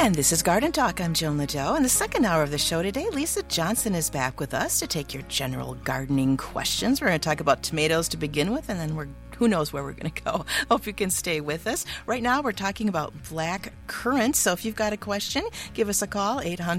And this is Garden Talk. I'm Jill Nadeau. In the second hour of the show today, Lisa Johnson is back with us to take your general gardening questions. We're going to talk about tomatoes to begin with, and then who knows where we're going to go. Hope you can stay with us. Right now, we're talking about black currants. So if you've got a question, give us a call,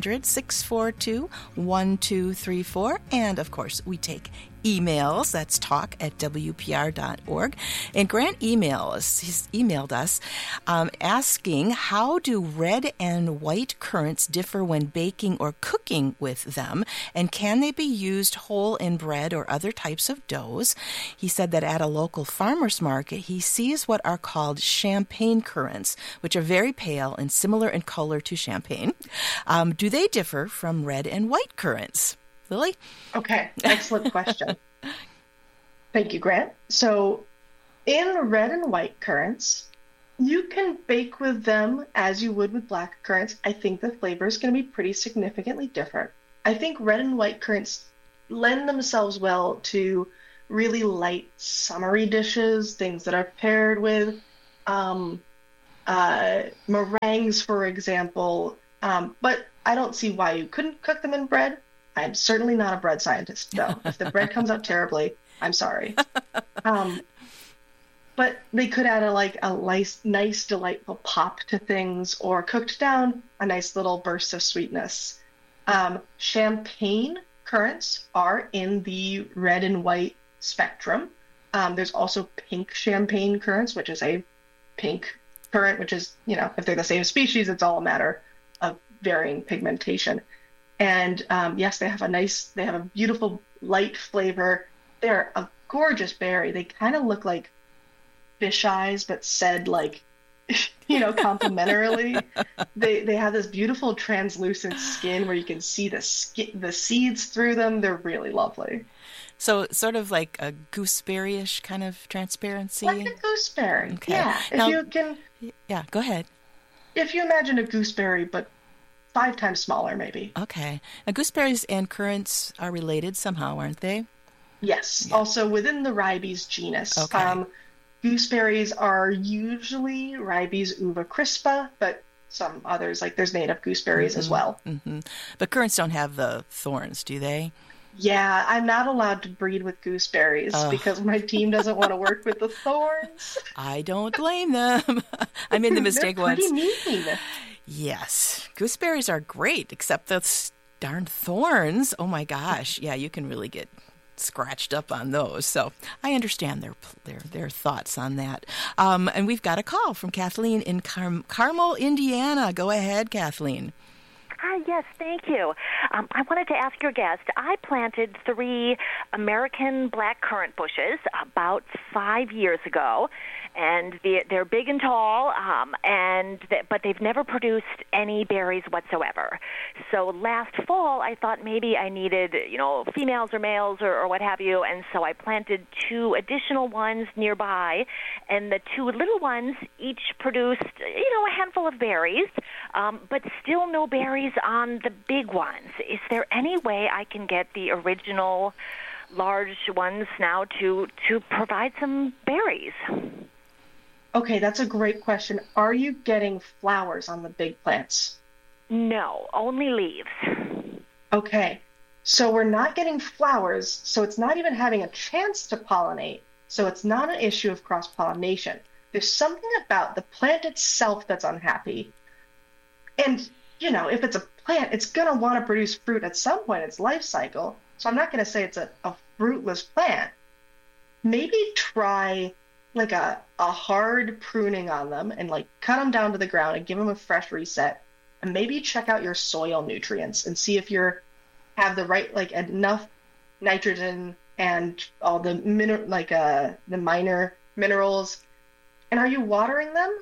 800-642-1234. And, of course, we take emails. That's talk@wpr.org. And Grant he's emailed us asking, how do red and white currants differ when baking or cooking with them? And can they be used whole in bread or other types of doughs? He said that at a local farmer's market, he sees what are called champagne currants, which are very pale and similar in color to champagne. Do they differ from red and white currants? Lily? Okay, excellent question. Thank you, Grant. So in red and white currants, you can bake with them as you would with black currants. I think the flavor is going to be pretty significantly different. I think red and white currants lend themselves well to really light, summery dishes, things that are paired with meringues, for example. But I don't see why you couldn't cook them in bread. I'm certainly not a bread scientist, though. If the bread comes out terribly, I'm sorry. But they could add a nice, delightful pop to things, or cooked down, a nice little burst of sweetness. Champagne currants are in the red and white spectrum. There's also pink champagne currants, which is a pink currant, which is, if they're the same species, it's all a matter of varying pigmentation. And yes, they have a beautiful light flavor. They're a gorgeous berry. They kind of look like fish eyes, but said complimentarily. They have this beautiful translucent skin where you can see the seeds through them. They're really lovely. So sort of like a gooseberry-ish kind of transparency? Like a gooseberry, okay. Yeah. Yeah, go ahead. If you imagine a gooseberry, but 5 times smaller, maybe. Okay. Now, gooseberries and currants are related somehow, aren't they? Yes. Yeah. Also within the Ribes genus. Okay. Gooseberries are usually Ribes uva crispa, but some others, there's native gooseberries as well. Mm-hmm. But currants don't have the thorns, do they? Yeah, I'm not allowed to breed with gooseberries because my team doesn't want to work with the thorns. I don't blame them. I made the mistake once. They're pretty mean. Yes, gooseberries are great, except those darn thorns. Oh my gosh, yeah, you can really get scratched up on those. So I understand their thoughts on that. And we've got a call from Kathleen in Carmel, Indiana. Go ahead, Kathleen. Hi, yes, thank you. I wanted to ask your guest, I planted 3 American blackcurrant bushes about 5 years ago, and they're big and tall, but they've never produced any berries whatsoever. So last fall, I thought maybe I needed, females or males or what have you, and so I planted 2 additional ones nearby, and the 2 little ones each produced, a handful of berries, but still no berries on the big ones. Is there any way I can get the original large ones now to provide some berries? Okay, that's a great question. Are you getting flowers on the big plants? No, only leaves. Okay, so we're not getting flowers, so it's not even having a chance to pollinate, so it's not an issue of cross-pollination. There's something about the plant itself that's unhappy. And, if it's a plant, it's going to want to produce fruit at some point in its life cycle, so I'm not going to say it's a fruitless plant. Maybe try a hard pruning on them and cut them down to the ground and give them a fresh reset, and maybe check out your soil nutrients and see if have the right enough nitrogen and all the the minor minerals. And are you watering them?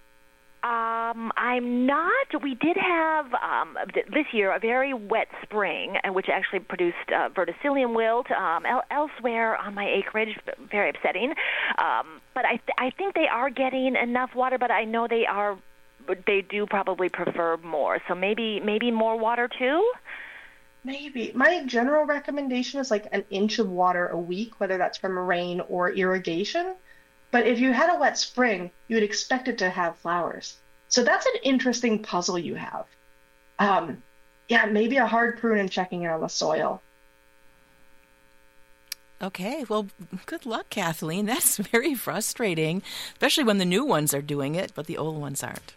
I'm not. We did have this year a very wet spring, which actually produced verticillium wilt. Elsewhere on my acreage, very upsetting. But I think they are getting enough water. But I know they do probably prefer more. So maybe more water too. Maybe. My general recommendation is 1 inch of water a week, whether that's from rain or irrigation. But if you had a wet spring, you would expect it to have flowers. So that's an interesting puzzle you have. Yeah, maybe a hard prune and checking in on the soil. Okay, well, good luck, Kathleen. That's very frustrating, especially when the new ones are doing it, but the old ones aren't.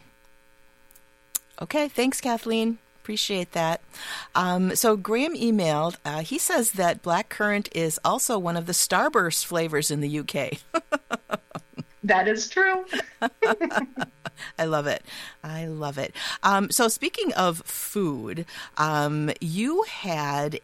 Okay, thanks, Kathleen. Appreciate that. So Graham emailed. He says that blackcurrant is also one of the Starburst flavors in the UK. That is true. I love it. I love it. So speaking of food, you had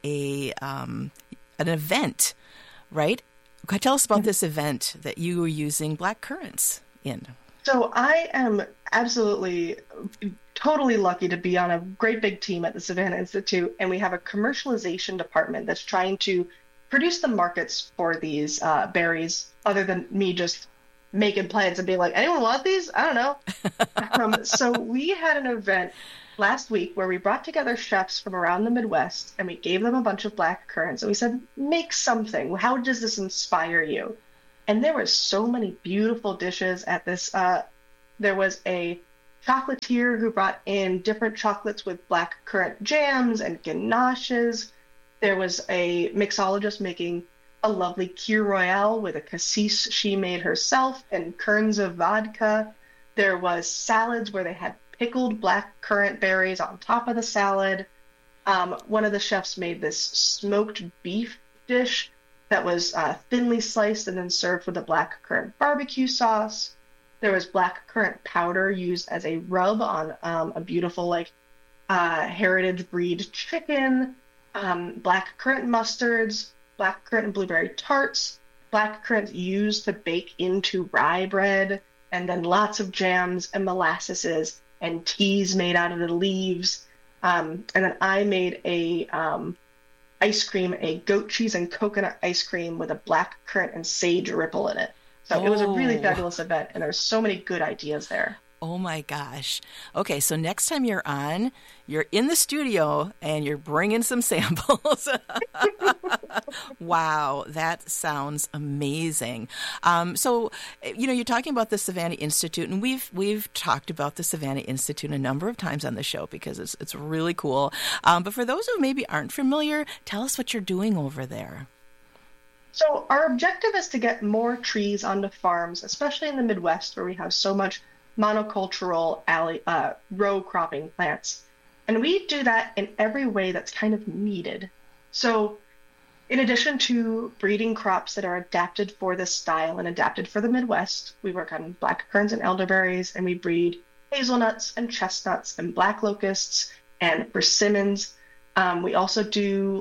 an event, right? Tell us about this event that you were using black currants in. So I am absolutely, totally lucky to be on a great big team at the Savannah Institute, and we have a commercialization department that's trying to produce the markets for these berries, other than me just making plants and being like, anyone want these? I don't know. So we had an event last week where we brought together chefs from around the Midwest and we gave them a bunch of black currants and we said, make something. How does this inspire you? And there were so many beautiful dishes at this. There was a chocolatier who brought in different chocolates with black currant jams and ganaches. There was a mixologist making a lovely Kir Royale with a cassis she made herself and kerns of vodka. There was salads where they had pickled black currant berries on top of the salad. One of the chefs made this smoked beef dish that was thinly sliced and then served with a black currant barbecue sauce. There was black currant powder used as a rub on a beautiful heritage breed chicken, black currant mustards, black currant and blueberry tarts, black currants used to bake into rye bread, and then lots of jams and molasses and teas made out of the leaves. And then I made a ice cream, a goat cheese and coconut ice cream with a black currant and sage ripple in it. So it was a really fabulous event, and there's so many good ideas there. Oh my gosh. Okay, so next time you're on, you're in the studio and you're bringing some samples. Wow, that sounds amazing. So, you're talking about the Savannah Institute, and we've talked about the Savannah Institute a number of times on the show because it's really cool. But for those who maybe aren't familiar, tell us what you're doing over there. So our objective is to get more trees onto farms, especially in the Midwest where we have so much monocultural row cropping plants. And we do that in every way that's kind of needed. So in addition to breeding crops that are adapted for this style and adapted for the Midwest, we work on black currants and elderberries, and we breed hazelnuts and chestnuts and black locusts and persimmons. We also do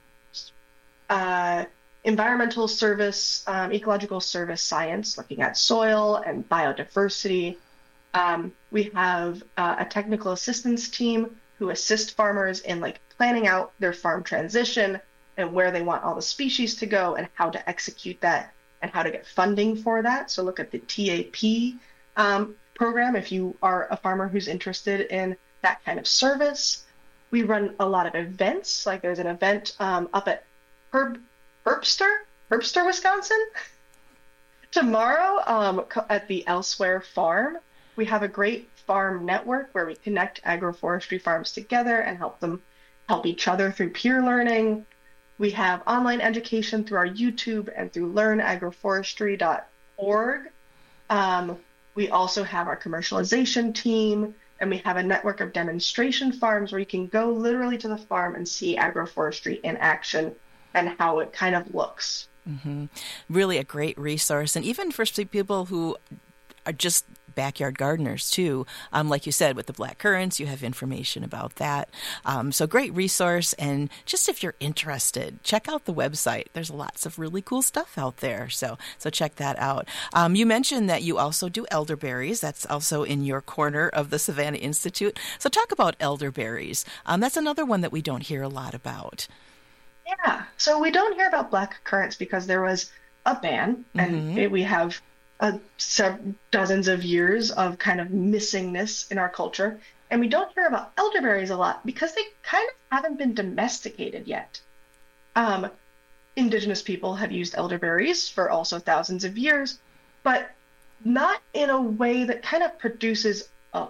environmental service, ecological service science, looking at soil and biodiversity. We have a technical assistance team who assist farmers in planning out their farm transition and where they want all the species to go and how to execute that and how to get funding for that. So look at the TAP program if you are a farmer who's interested in that kind of service. We run a lot of events. There's an event up at Herbster, Wisconsin. Tomorrow at the Elsewhere Farm, we have a great farm network where we connect agroforestry farms together and help them help each other through peer learning. We have online education through our YouTube and through learnagroforestry.org. We also have our commercialization team, and we have a network of demonstration farms where you can go literally to the farm and see agroforestry in action and how it kind of looks. Mm-hmm. Really a great resource. And even for people who are just backyard gardeners too, like you said, with the black currants, you have information about that. So great resource. And just if you're interested, check out the website. There's lots of really cool stuff out there. So check that out. You mentioned that you also do elderberries. That's also in your corner of the Savannah Institute. So talk about elderberries. That's another one that we don't hear a lot about. Yeah. So we don't hear about black currants because there was a ban, and we have dozens of years of kind of missingness in our culture. And we don't hear about elderberries a lot because they kind of haven't been domesticated yet. Indigenous people have used elderberries for also thousands of years, but not in a way that kind of produces a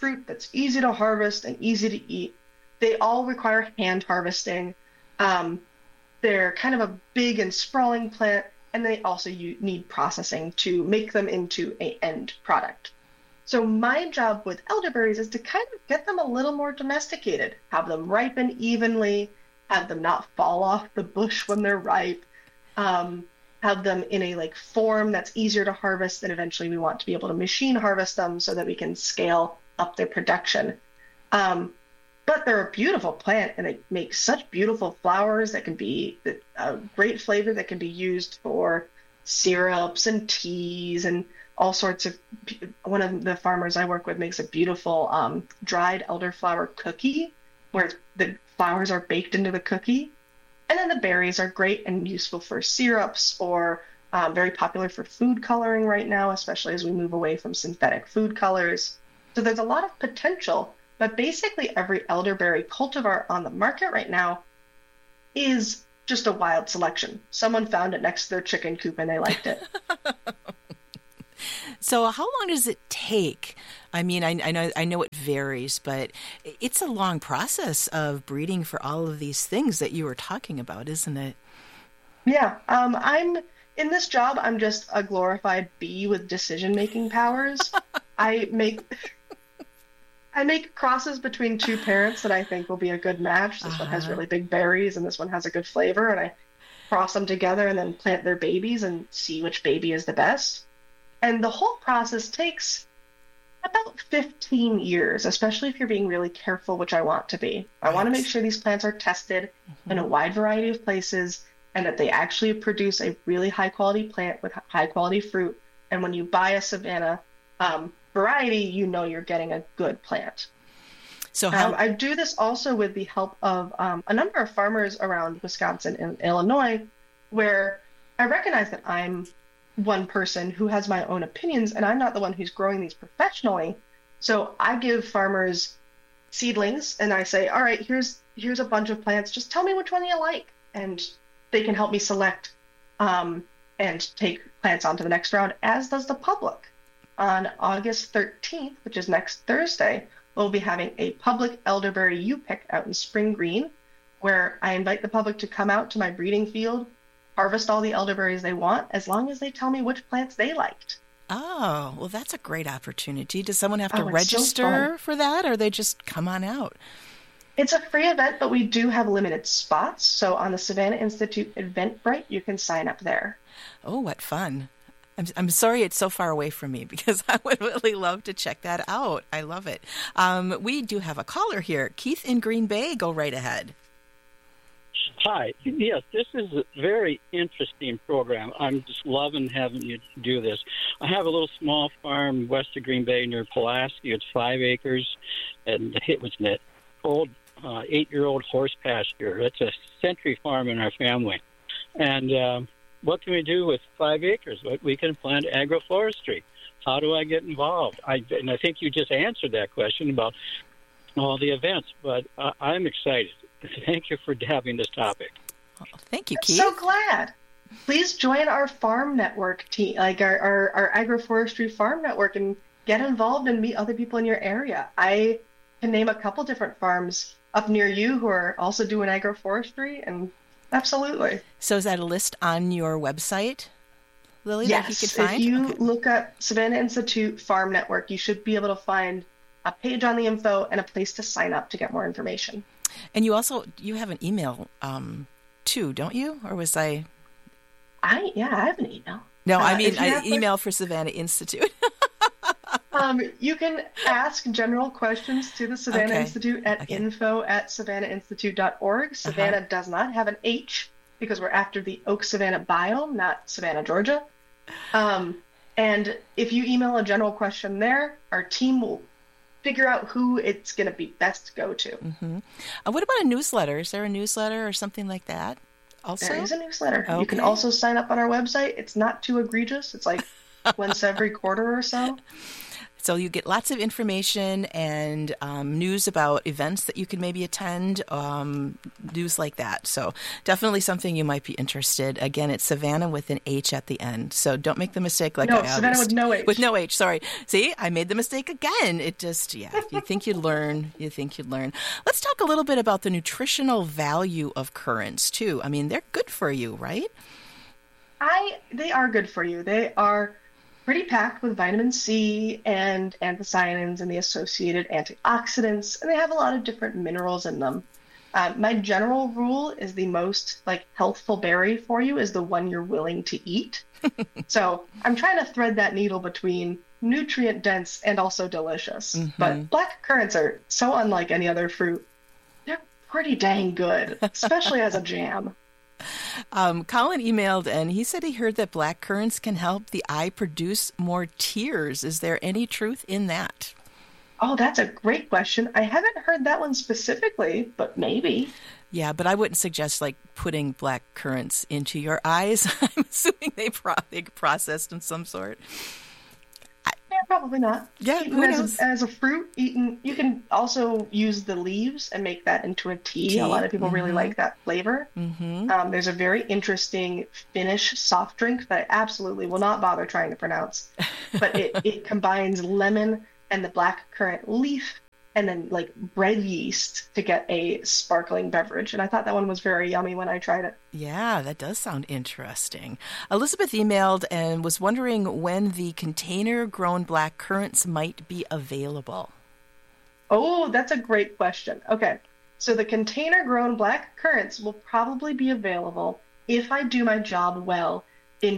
fruit that's easy to harvest and easy to eat. They all require hand harvesting. They're kind of a big and sprawling plant, and they also need processing to make them into an end product. So my job with elderberries is to kind of get them a little more domesticated, have them ripen evenly, have them not fall off the bush when they're ripe, have them in a form that's easier to harvest, and eventually we want to be able to machine harvest them so that we can scale up their production. But they're a beautiful plant, and they make such beautiful flowers that can be a great flavor that can be used for syrups and teas and all sorts of. One of the farmers I work with makes a beautiful dried elderflower cookie where the flowers are baked into the cookie. And then the berries are great and useful for syrups, or very popular for food coloring right now, especially as we move away from synthetic food colors. So there's a lot of potential. But basically every elderberry cultivar on the market right now is just a wild selection. Someone found it next to their chicken coop and they liked it. So how long does it take? I mean, I know it varies, but it's a long process of breeding for all of these things that you were talking about, isn't it? Yeah. I'm in this job, I'm just a glorified bee with decision-making powers. I make crosses between two parents that I think will be a good match. This one has really big berries and this one has a good flavor, and I cross them together and then plant their babies and see which baby is the best. And the whole process takes about 15 years, especially if you're being really careful, which I want to be. I want to make sure these plants are tested in a wide variety of places and that they actually produce a really high quality plant with high quality fruit. And when you buy a Savannah variety, you know you're getting a good plant. So I do this also with the help of a number of farmers around Wisconsin and Illinois, where I recognize that I'm one person who has my own opinions, and I'm not the one who's growing these professionally. So I give farmers seedlings, and I say, all right, here's a bunch of plants. Just tell me which one you like, and they can help me select and take plants on to the next round, as does the public. On August 13th, which is next Thursday, we'll be having a public elderberry U-Pick out in Spring Green, where I invite the public to come out to my breeding field, harvest all the elderberries they want, as long as they tell me which plants they liked. Oh, well, that's a great opportunity. Does someone have to register for that, or they just come on out? It's a free event, but we do have limited spots. So on the Savannah Institute Eventbrite, you can sign up there. Oh, what fun. I'm sorry it's so far away from me, because I would really love to check that out. I love it. We do have a caller here. Keith in Green Bay, go right ahead. Hi. Yes, this is a very interesting program. I'm just loving having you do this. I have a little small farm west of Green Bay near Pulaski. It's 5 acres, and it was an old 8-year-old horse pasture. It's a century farm in our family. And what can we do with 5 acres? We can plant agroforestry. How do I get involved? And I think you just answered that question about all the events, but I'm excited. Thank you for having this topic. Oh, thank you, Keith. So glad. Please join our farm network team, like our agroforestry farm network, and get involved and meet other people in your area. I can name a couple different farms up near you who are also doing agroforestry, and absolutely. So is that a list on your website, Lily, yes, that you could find? If you look up Savannah Institute Farm Network, you should be able to find a page on the info and a place to sign up to get more information. And you have an email too, don't you? Or was I have an email. No, I mean an email for Savannah Institute. You can ask general questions to the Savannah Institute at info@savannahinstitute.org. Savannah does not have an H because we're after the Oak Savannah biome, not Savannah, Georgia. And if you email a general question there, our team will figure out who it's going to be best to go to. Mm-hmm. What about a newsletter? Is there a newsletter or something like that? Also, there is a newsletter. Okay. You can also sign up on our website. It's not too egregious. It's like once every quarter or so. So you get lots of information and news about events that you can maybe attend, news like that. So definitely something you might be interested. Again, it's Savannah with an H at the end. So don't make the mistake like I have. Savannah with no H. With no H, sorry. See, I made the mistake again. It just, you think you'd learn. You think you'd learn. Let's talk a little bit about the nutritional value of currants, too. I mean, they're good for you, right? They are good for you. They are pretty packed with vitamin C and anthocyanins and the associated antioxidants, and they have a lot of different minerals in them. My general rule is the most healthful berry for you is the one you're willing to eat. So I'm trying to thread that needle between nutrient dense and also delicious. Mm-hmm. But black currants are so unlike any other fruit. They're pretty dang good, especially as a jam. Colin emailed and he said he heard that black currants can help the eye produce more tears. Is there any truth in that? Oh, that's a great question. I haven't heard that one specifically, but maybe. Yeah, but I wouldn't suggest putting black currants into your eyes. I'm assuming they processed in some sort. Yeah, probably not. Yeah, who knows? As a fruit, eaten. You can also use the leaves and make that into a tea. A lot of people really like that flavor. Mm-hmm. There's a very interesting Finnish soft drink that I absolutely will not bother trying to pronounce, but it combines lemon and the black currant leaf and then bread yeast to get a sparkling beverage. And I thought that one was very yummy when I tried it. Yeah, that does sound interesting. Elizabeth emailed and was wondering when the container-grown black currants might be available. Oh, that's a great question. Okay, so the container-grown black currants will probably be available if I do my job well in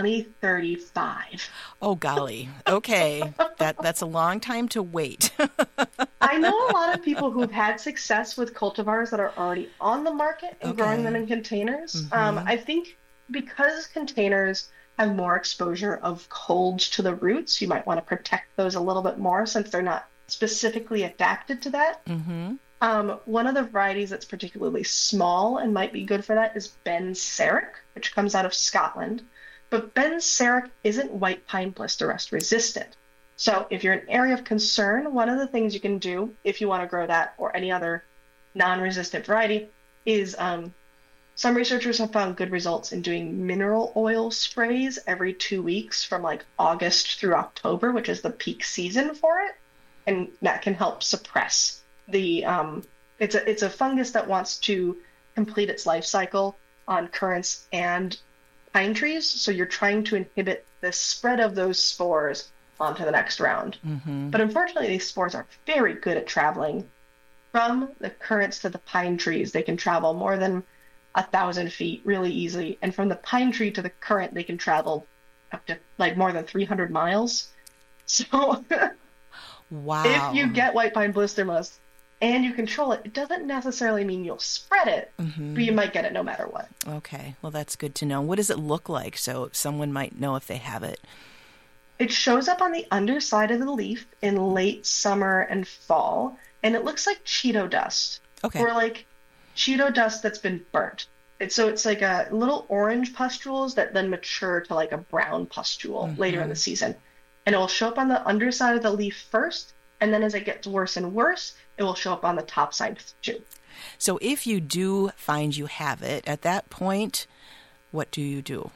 2035. Oh, golly. Okay. That's a long time to wait. I know a lot of people who've had success with cultivars that are already on the market and growing them in containers. Mm-hmm. I think because containers have more exposure of cold to the roots, you might want to protect those a little bit more since they're not specifically adapted to that. Mm-hmm. One of the varieties that's particularly small and might be good for that is Ben Sarek, which comes out of Scotland. But Ben Sarek isn't white pine blister rust resistant. So if you're an area of concern, one of the things you can do if you want to grow that or any other non-resistant variety is some researchers have found good results in doing mineral oil sprays every 2 weeks from August through October, which is the peak season for it. And that can help suppress the it's a fungus that wants to complete its life cycle on currants and pine trees, so you're trying to inhibit the spread of those spores onto the next round. Mm-hmm. But unfortunately, these spores are very good at traveling from the currants to the pine trees. They can travel more than 1,000 feet really easily, and from the pine tree to the currant, they can travel up to more than 300 miles. So, wow! If you get white pine blister rust and you control it, it doesn't necessarily mean you'll spread it, but you might get it no matter what. Okay, well, that's good to know. What does it look like so someone might know if they have it? It shows up on the underside of the leaf in late summer and fall, and it looks like Cheeto dust. Okay. Or Cheeto dust that's been burnt. It's a little orange pustules that then mature to a brown pustule later in the season. And it will show up on the underside of the leaf first, and then as it gets worse and worse, it will show up on the top side too. So if you do find you have it, at that point, what do you do?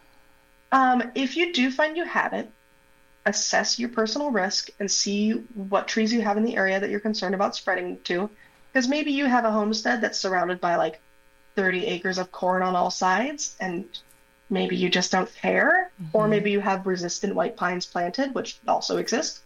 If you do find you have it, assess your personal risk and see what trees you have in the area that you're concerned about spreading to. Because maybe you have a homestead that's surrounded by 30 acres of corn on all sides, and maybe you just don't care. Mm-hmm. Or maybe you have resistant white pines planted, which also exist.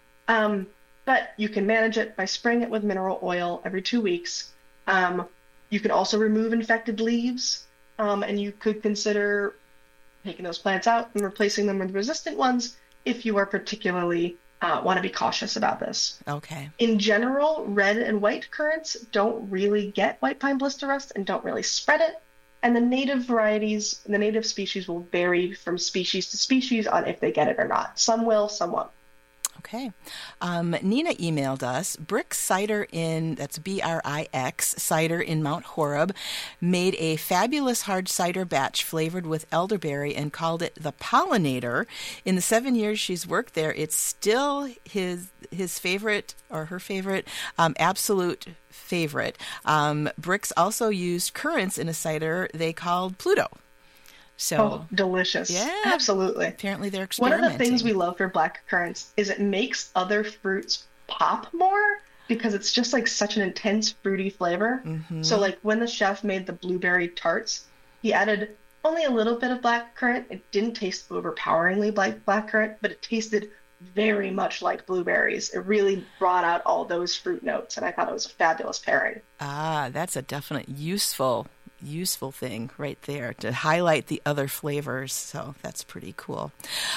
But you can manage it by spraying it with mineral oil every 2 weeks. You can also remove infected leaves, and you could consider taking those plants out and replacing them with resistant ones if you are particularly want to be cautious about this. Okay. In general, red and white currants don't really get white pine blister rust and don't really spread it. And the native varieties, the native species will vary from species to species on if they get it or not. Some will, some won't. Okay. Nina emailed us, Brix Cider that's Brix, cider in Mount Horeb, made a fabulous hard cider batch flavored with elderberry and called it the Pollinator. In the 7 years she's worked there, it's still his favorite, or her favorite, absolute favorite. Brix also used currants in a cider they called Pluto. So delicious. Yeah. Absolutely. Apparently they're experimenting. One of the things we love for black currants is it makes other fruits pop more because it's just like such an intense fruity flavor. Mm-hmm. So like when the chef made the blueberry tarts, he added only a little bit of black currant. It didn't taste overpoweringly like black currant, but it tasted very much like blueberries. It really brought out all those fruit notes, and I thought it was a fabulous pairing. That's a definite useful thing right there to highlight the other flavors. So that's pretty cool.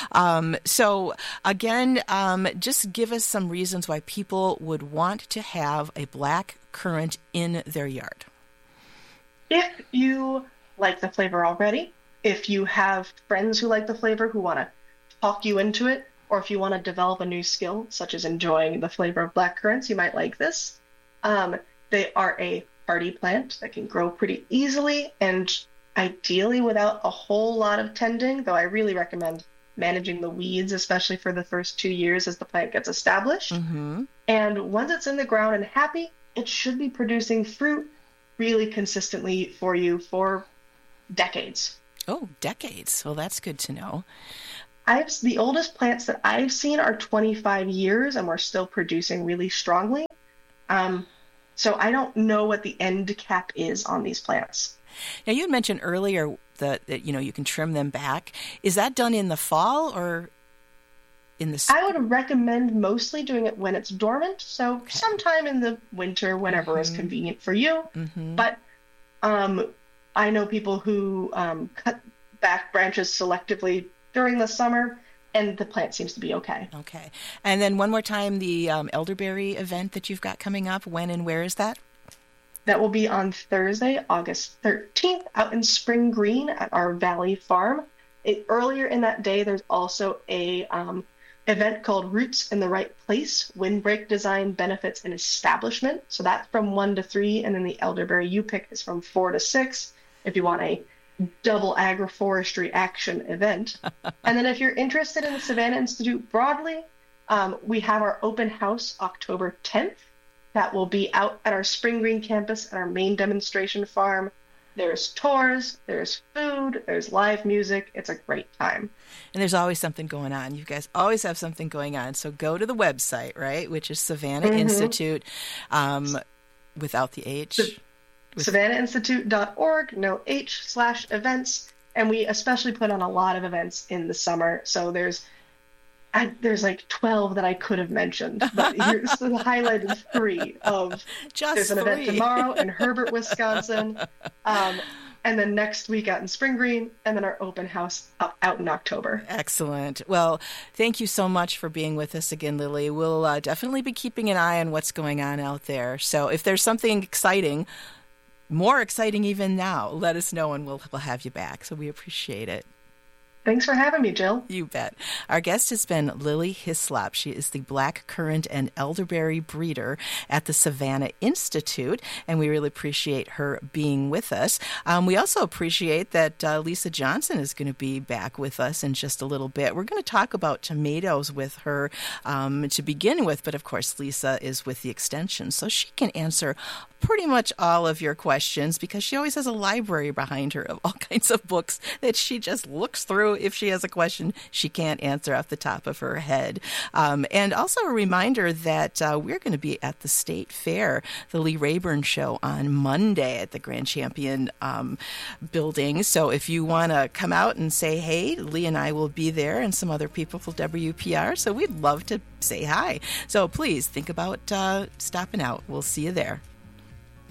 So again, just give us some reasons why people would want to have a black currant in their yard. If you like the flavor already, if you have friends who like the flavor who want to talk you into it, or if you want to develop a new skill, such as enjoying the flavor of black currants, you might like this. They are a hardy plant that can grow pretty easily and ideally without a whole lot of tending, though I really recommend managing the weeds, especially for the first 2 years as the plant gets established. Mm-hmm. And once it's in the ground and happy, it should be producing fruit really consistently for you for decades. Oh, decades. Well, that's good to know. The oldest plants that I've seen are 25 years, and we're still producing really strongly. So I don't know what the end cap is on these plants. Now, you had mentioned earlier that you can trim them back. Is that done in the fall or in the? I would recommend mostly doing it when it's dormant. So sometime in the winter, whenever is convenient for you. Mm-hmm. But I know people who cut back branches selectively during the summer, and the plant seems to be okay. Okay. And then one more time, the elderberry event that you've got coming up, when and where is that? That will be on Thursday, August 13th, out in Spring Green at our Valley Farm. Earlier in that day, there's also a event called Roots in the Right Place, Windbreak Design Benefits and Establishment. So that's from 1 to 3, and then the elderberry you pick is from 4 to 6, if you want a double agroforestry action event. And then if you're interested in the Savannah Institute broadly, we have our open house October 10th. That will be out at our Spring Green campus at our main demonstration farm. There's tours, there's food, there's live music. It's a great time. And there's always something going on. You guys always have something going on. So go to the website, right, which is Savannah Institute, without the H. SavannahInstitute.org, no H/events. And we especially put on a lot of events in the summer. So there's like 12 that I could have mentioned, but here's the highlighted 3 of there's an event tomorrow in Herbert, Wisconsin, and then next week out in Spring Green, and then our open house out in October. Excellent. Well, thank you so much for being with us again, Lily. We'll definitely be keeping an eye on what's going on out there. So if there's something exciting, more exciting even now, let us know and we'll have you back. So we appreciate it. Thanks for having me, Jill. You bet. Our guest has been Lily Hislop. She is the black currant and elderberry breeder at the Savannah Institute, and we really appreciate her being with us. We also appreciate that Lisa Johnson is going to be back with us in just a little bit. We're going to talk about tomatoes with her to begin with, but of course Lisa is with the Extension, so she can answer pretty much all of your questions because she always has a library behind her of all kinds of books that she just looks through if she has a question she can't answer off the top of her head. And also a reminder that we're going to be at the State Fair, the Lee Rayburn Show, on Monday at the Grand Champion building. So if you want to come out and say, hey, Lee and I will be there and some other people from WPR, so we'd love to say hi. So please think about stopping out. We'll see you there.